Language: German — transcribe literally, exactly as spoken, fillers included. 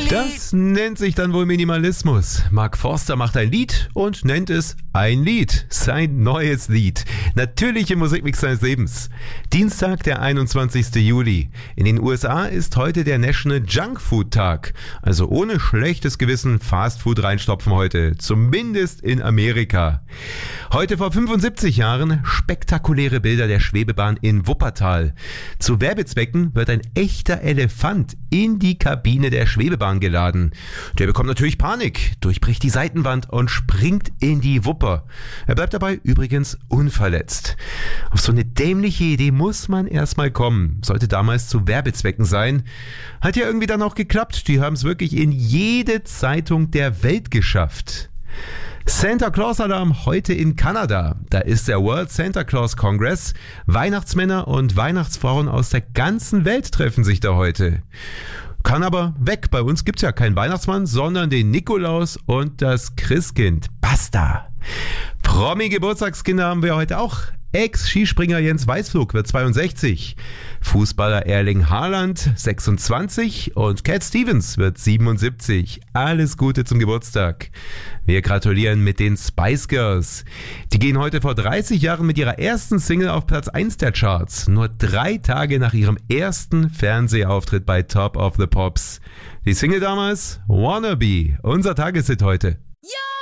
Das nennt sich dann wohl Minimalismus. Mark Forster macht ein Lied und nennt es ein Lied. Sein neues Lied. Natürliche Musikmix seines Lebens. Dienstag, der einundzwanzigster Juli. In den U S A ist heute der National Junk Food Tag. Also ohne schlechtes Gewissen Fast Food reinstopfen heute. Zumindest in Amerika. Heute vor fünfundsiebzig Jahren spektakuläre Bilder der Schwebebahn in Wuppertal. Zu Werbezwecken wird ein echter Elefant in die Kabine der Schwebebahn geladen. Der bekommt natürlich Panik, durchbricht die Seitenwand und springt in die Wupper. Er bleibt dabei übrigens unverletzt. Auf so eine dämliche Idee muss man erstmal kommen. Sollte damals zu Werbezwecken sein. Hat ja irgendwie dann auch geklappt. Die haben es wirklich in jede Zeitung der Welt geschafft. Santa Claus Alarm heute in Kanada. Da ist der World Santa Claus Congress. Weihnachtsmänner und Weihnachtsfrauen aus der ganzen Welt treffen sich da heute. Kann aber weg. Bei uns gibt's ja keinen Weihnachtsmann, sondern den Nikolaus und das Christkind. Basta. Promi-Geburtstagskinder haben wir heute auch. Ex-Skispringer Jens Weißflug wird zweiundsechzig, Fußballer Erling Haaland sechsundzwanzig und Cat Stevens wird siebenundsiebzig. Alles Gute zum Geburtstag. Wir gratulieren mit den Spice Girls. Die gehen heute vor dreißig Jahren mit ihrer ersten Single auf Platz eins der Charts. Nur drei Tage nach ihrem ersten Fernsehauftritt bei Top of the Pops. Die Single damals? Wannabe. Unser Tageshit heute. Ja!